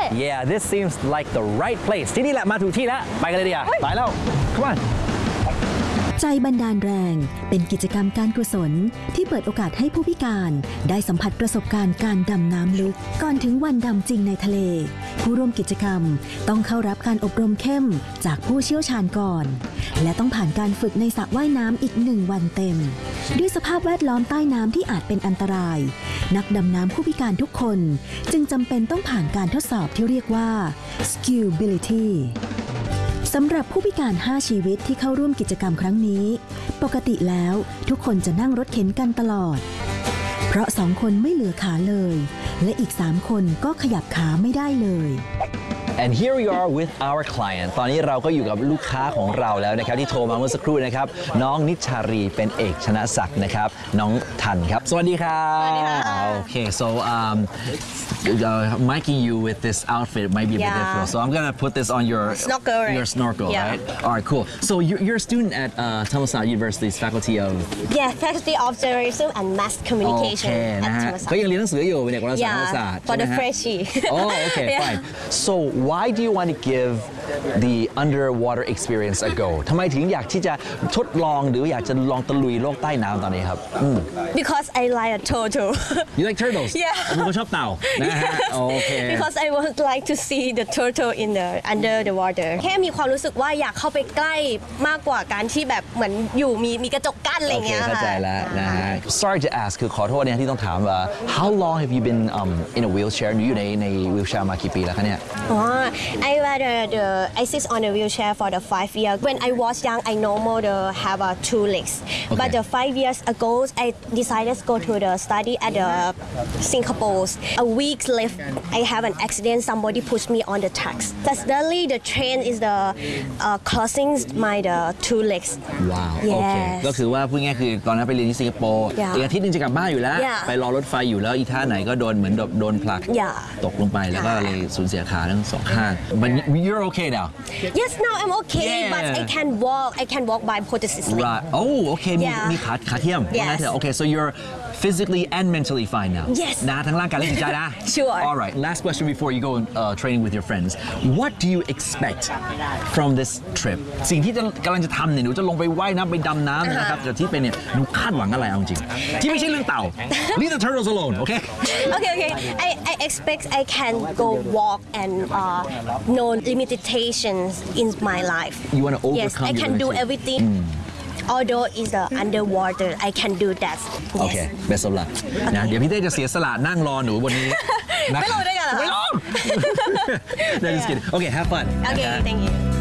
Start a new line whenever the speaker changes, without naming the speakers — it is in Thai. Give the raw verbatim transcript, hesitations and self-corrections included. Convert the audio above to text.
Yeah this seems like the right place ที่นี่แหละมาถูกที่แล้วไปกันเลยดีกว่าไปแล้ว Come on
ใจบันดาลแรงเป็นกิจกรรมการกุศลที่เปิดโอกาสให้ผู้พิการได้สัมผัสประสบการณ์การดำน้ำลึกก่อนถึงวันดำจริงในทะเลผู้ร่วมกิจกรรมต้องเข้ารับการอบรมเข้มจากผู้เชี่ยวชาญก่อนและต้องผ่านการฝึกในสระว่ายน้ำอีกหนึ่งวันเต็มด้วยสภาพแวดล้อมใต้น้ำที่อาจเป็นอันตรายนักดำน้ำผู้พิการทุกคนจึงจำเป็นต้องผ่านการทดสอบที่เรียกว่า Skillabilityสำหรับผู้พิการห้าชีวิตที่เข้าร่วมกิจกรรมครั้งนี้ปกติแล้วทุกคนจะนั่งรถเข็นกันตลอดเพราะสองคนไม่เหลือขาเลยและอีกสามคนก็ขยับขาไม่ได้เลย
And here we are with our client ตอนนี้เราก็อยู่กับลูกค้าของเราแล้วนะครับที่โทรมาเมื่อสักครู่นะครับน้องนิชชารีเป็นเอกชนะศักดิ์นะครับน้องทันครับสวัสดีครับโอเค so um uh, miking you with this outfit might be a bit difficult so I'm gonna put this on your
snorkel right?
your snorkel
yeah.
right all right cool so you're, you're a student at uh, Thammasat University's faculty of
yeah faculty of journalism and mass communication
โอเคนะฮะก็ยังเรียนหนังสืออยู่เนี่ยกรศาสตร์ธรรมศาสตร์
for the freshie
oh okay fine so why do you want to give the underwater experience a go ทำไมถึงอยากที่จะทดลองหรืออยากจะลองตะลุยโลกใต้น้ำตอนนี้ครับ
because I like a turtle
you like turtles
yeah
ผมก็ชอบเต่านะฮะโอเค
because I would like to see the turtle in the under the water แค่มีความรู้สึกว่าอยากเข้าไปใกล้มากกว่าการที่แบบเหมือนอยู่มีมีกระจกกั้นอะไรเงี้ยค่ะเข้าใจแล้วนะฮะ sorry to ask คือขอโทษเนี่ยที่ต้องถามว่า how long have you been um, in a wheelchair อยู่ในใน wheelchair มากี่ปีแล้วคะเนี่ยอ๋อ I rather the I sit on the wheelchair for the five years when I was young I normal the have a two legs okay. but the five years ago I decided to go to the study at the Singapore a week left I have an accident somebody pushed me on the tracks suddenly the train is the uh, crossing my the two legs
wow yes. โอเคก็คือว่าพูดง่ายคือตอนนั้นไปเรียนที่สิงคโปร์อีกอาทิตย์นึงจะกลับบ้านอยู่แล้ว
yeah.
ไปรอรถไฟอยู่แล้วอีท่าไหนก็โดนเหมือนโดนผลัก
yeah.
ตกลงไปแล้วก็เลยสูญเสียขาทั้งสองข้าง but you're okay now
yes now I'm okay yeah. but I can walk I can walk by prosthesis
right oh okay มี
yeah.
มีขาขาเทียม
yes.
okay so you're physically and mentally fine now
yes
นะทั้งร่างกายและจิตใจนะ
sure
all right last question before you go uh, training with your friends what do you expect from this trip สิ่งที่จะกำลังจะทำเนี่ยหนูจะลงไปว่ายน้ำไปดำน้ำนะครับแต่ที่เป็นเนี่ยหนูคาดหวังอะไรเอาจริงที่ไม่ใช่เรื่องเต่า leave the turtles alone okay
okay okay I I expect I can go walk and uh, no limitations in my life
you want to overcome
yes I can do everything mm. although it's the underwater I can do that yes.
okay best of luck นะเดี๋ยวพี่เต้จะเสียสละนั่งรอหนูบนนี้
ไม่ลงด้วยกันเหรอ
ไม่ลง no just kidding okay have fun
okay thank you